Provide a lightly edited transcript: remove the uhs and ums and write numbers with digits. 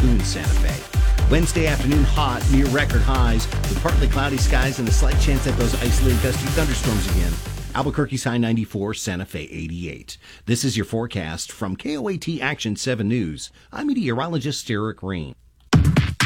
Cancun, Santa Fe. Wednesday afternoon hot, near record highs, with partly cloudy skies and a slight chance at those isolated gusty thunderstorms again. Albuquerque's high 94, Santa Fe 88. This is your forecast from KOAT Action 7 News. I'm meteorologist Eric Rain.